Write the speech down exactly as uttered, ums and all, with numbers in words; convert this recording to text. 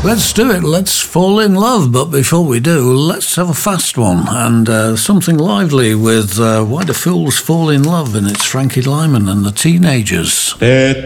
Let's do it. Let's fall in love. But before we do, let's have a fast one and uh, something lively with uh, Why Do Fools Fall in Love? And it's Frankie Lyman and the Teenagers.